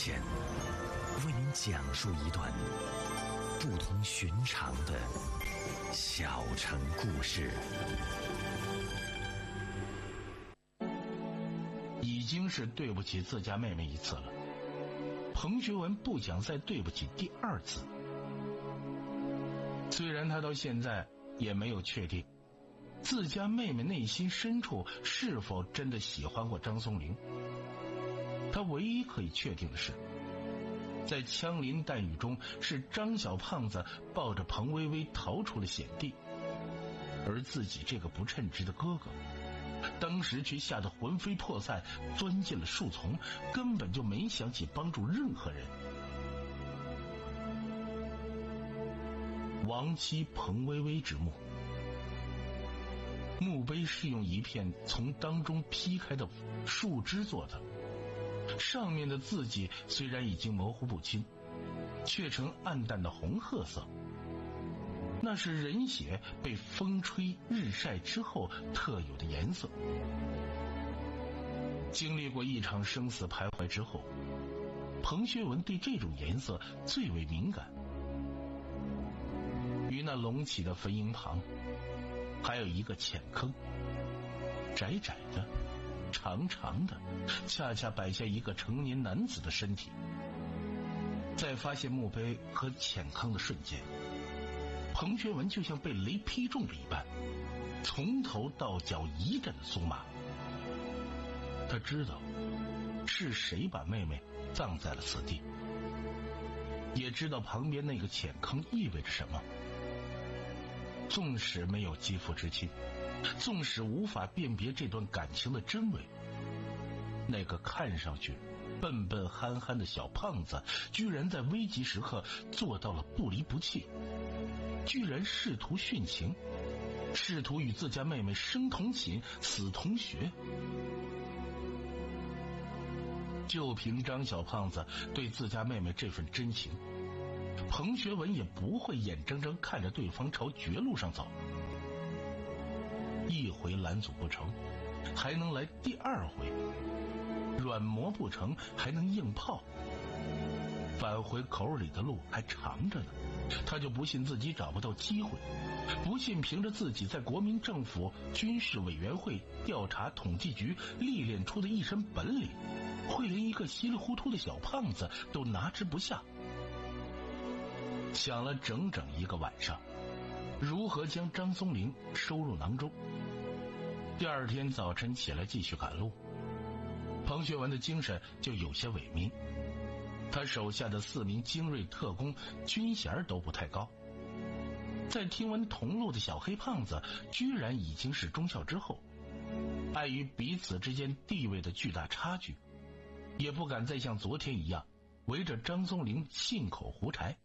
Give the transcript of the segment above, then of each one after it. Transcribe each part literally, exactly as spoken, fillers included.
前，为您讲述一段不同寻常的小城故事。 已经是对不起自家妹妹一次了，彭学文不想再对不起第二次。虽然他到现在也没有确定自家妹妹内心深处是否真的喜欢过张松龄，他唯一可以确定的是，在枪林弹雨中，是张小胖子抱着彭薇薇逃出了险地，而自己这个不称职的哥哥当时却吓得魂飞魄散，钻进了树丛，根本就没想起帮助任何人。亡妻彭薇薇之墓，墓碑是用一片从当中劈开的树枝做的，上面的字迹虽然已经模糊不清，却呈暗淡的红褐色，那是人血被风吹日晒之后特有的颜色。经历过一场生死徘徊之后，彭学文对这种颜色最为敏感。于那隆起的坟茔旁，还有一个浅坑，窄窄的，长长的，恰恰摆下一个成年男子的身体。在发现墓碑和浅坑的瞬间，彭学文就像被雷劈中了一般，从头到脚一阵的酥麻。他知道是谁把妹妹葬在了此地，也知道旁边那个浅坑意味着什么。纵使没有肌肤之亲，纵使无法辨别这段感情的真伪，那个看上去笨笨憨憨的小胖子居然在危急时刻做到了不离不弃，居然试图殉情，试图与自家妹妹生同寝死同穴。就凭张小胖子对自家妹妹这份真情，彭学文也不会眼睁睁看着对方朝绝路上走。一回拦阻不成，还能来第二回；软磨不成，还能硬泡。返回口里的路还长着呢，他就不信自己找不到机会，不信凭着自己在国民政府军事委员会调查统计局历练出的一身本领，会连一个稀里糊涂的小胖子都拿之不下。想了整整一个晚上，如何将张松龄收入囊中。第二天早晨起来继续赶路，彭学文的精神就有些萎靡。他手下的四名精锐特工军衔都不太高，在听闻同路的小黑胖子居然已经是中校之后，碍于彼此之间地位的巨大差距，也不敢再像昨天一样围着张松龄信口胡柴。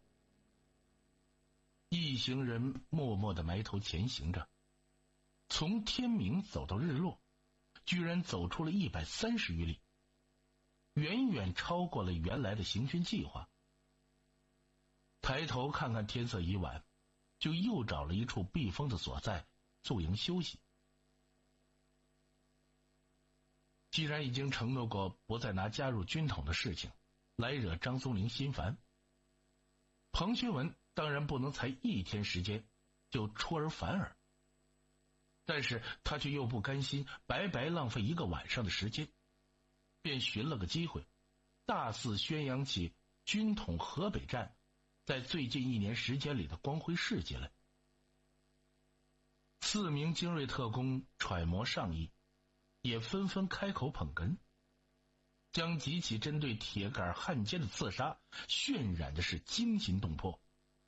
一行人默默地埋头前行着，从天明走到日落，居然走出了一百三十余里，远远超过了原来的行军计划。抬头看看天色已晚，就又找了一处避风的所在宿营休息。既然已经承诺过不再拿加入军统的事情来惹张松龄心烦，彭学文当然不能才一天时间就出尔反尔，但是他却又不甘心白白浪费一个晚上的时间，便寻了个机会，大肆宣扬起军统河北站在最近一年时间里的光辉事迹来。四名精锐特工揣摩上意，也纷纷开口捧哏，将几起针对铁杆汉奸的刺杀渲染的是惊心动魄。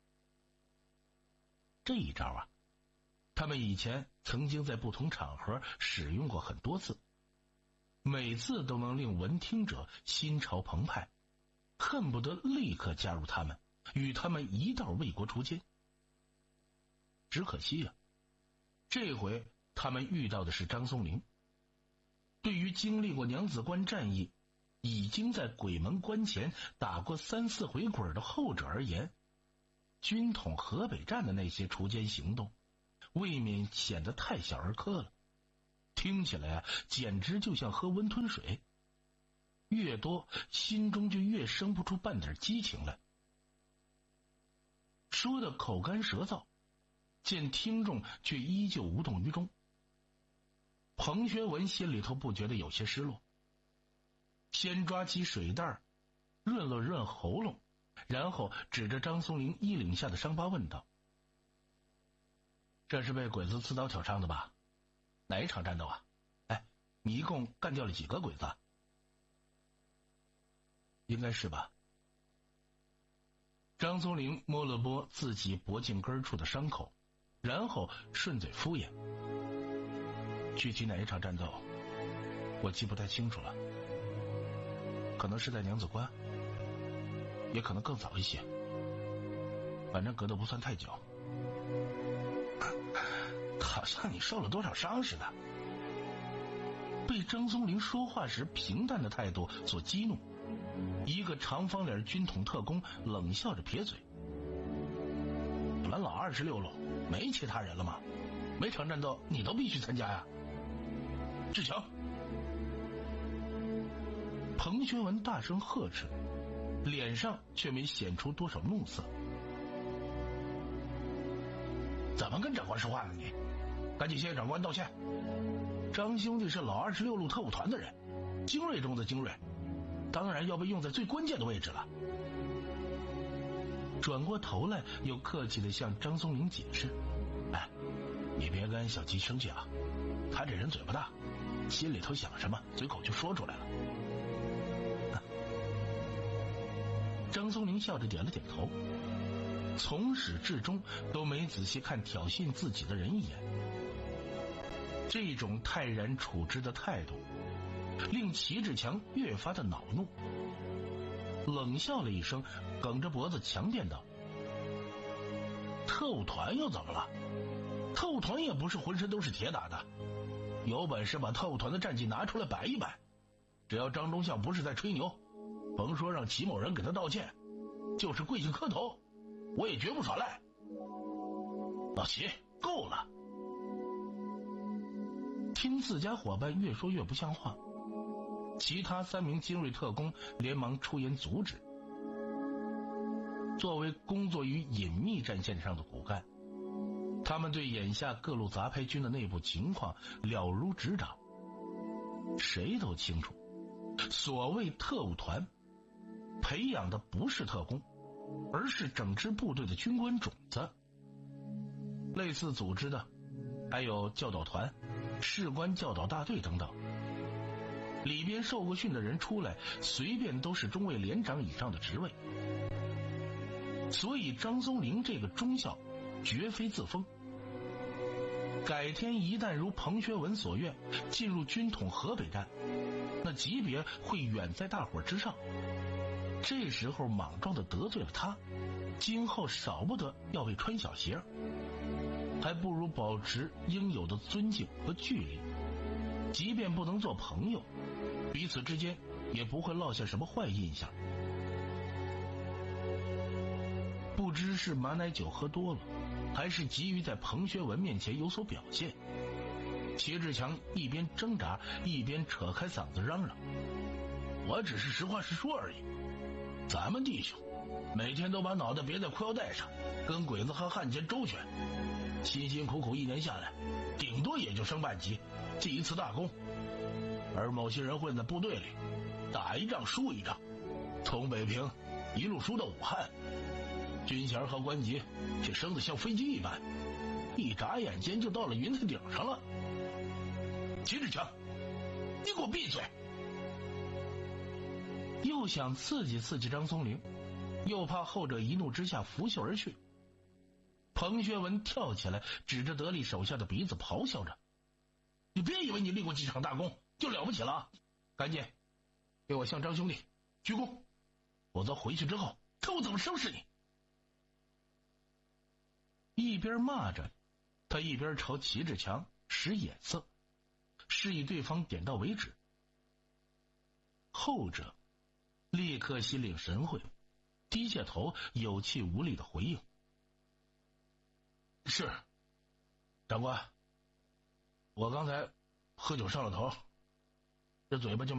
这一招啊，他们以前曾经在不同场合使用过很多次，每次都能令闻听者心潮澎湃，恨不得立刻加入他们，与他们一道为国除奸。只可惜啊，这回他们遇到的是张松龄。对于经历过娘子关战役，已经在鬼门关前打过三四回滚的后者而言，军统河北站的那些除奸行动未免显得太小儿科了，听起来啊，简直就像喝温吞水。 越多，心中就越生不出半点激情来，说的口干舌燥，见听众却依旧无动于衷。彭学文心里头不觉得有些失落，先抓起水袋润了润喉咙，然后指着张松龄衣领下的伤疤问道：“这是被鬼子刺刀挑伤的吧？哪一场战斗啊？哎，你一共干掉了几个鬼子？”“应该是吧。”张松龄摸了摸自己脖颈根处的伤口，然后顺嘴敷衍：“具体哪一场战斗我记不太清楚了，可能是在娘子关，也可能更早一些，反正隔得不算太久。”“好像你受了多少伤似的。”被张松龄说话时平淡的态度所激怒，一个长方脸军统特工冷笑着撇嘴：“咱老二十六路没其他人了吗？每场战斗你都必须参加呀。”“志强！”彭学文大声呵斥，脸上却没显出多少怒色。“怎么跟长官说话呢你？赶紧向长官道歉！张兄弟是老二十六路特务团的人，精锐中的精锐，当然要被用在最关键的位置了。”转过头来又客气地向张松龄解释：“哎，你别跟小吉生气啊，他这人嘴巴大，心里头想什么随口就说出来了。”张松龄笑着点了点头，从始至终都没仔细看挑衅自己的人一眼。这种泰然处之的态度令齐志强越发的恼怒，冷笑了一声，梗着脖子强辩道：“特务团又怎么了？特务团也不是浑身都是铁打的，有本事把特务团的战绩拿出来摆一摆，只要张忠孝不是在吹牛，甭说让齐某人给他道歉，就是跪下磕头我也绝不耍赖。老齐，够了！”听自家伙伴越说越不像话，其他三名精锐特工连忙出言阻止。作为工作于隐秘战线上的骨干，他们对眼下各路杂牌军的内部情况了如指掌，谁都清楚，所谓特务团培养的不是特工，而是整支部队的军官种子。类似组织的还有教导团、士官教导大队等等，里边受过训的人出来随便都是中尉连长以上的职位。所以张松龄这个中校绝非自封，改天一旦如彭学文所愿进入军统河北站，那级别会远在大伙之上。这时候莽撞的得罪了他，今后少不得要被穿小鞋，还不如保持应有的尊敬和距离，即便不能做朋友，彼此之间也不会落下什么坏印象。不知是马奶酒喝多了，还是急于在彭学文面前有所表现，齐志强一边挣扎一边扯开嗓子嚷嚷：“我只是实话实说而已，咱们弟兄每天都把脑袋别在裤腰带上，跟鬼子和汉奸周旋，辛辛苦苦一年下来，顶多也就升半级，记一次大功。而某些人混在部队里，打一仗输一仗，从北平一路输到武汉，军衔和官级却升得像飞机一般，一眨眼间就到了云彩顶上了。齐志强，你给我闭嘴！”又想刺激刺激张松龄，又怕后者一怒之下拂袖而去。彭学文跳起来，指着得力手下的鼻子咆哮着：“你别以为你立过几场大功就了不起了啊！赶紧给我向张兄弟鞠躬，否则回去之后看我怎么收拾你！”一边骂着，他一边朝齐志强使眼色，示意对方点到为止。后者立刻心领神会，低下头有气无力的回应：“是，长官，我刚才喝酒上了头，这嘴巴就没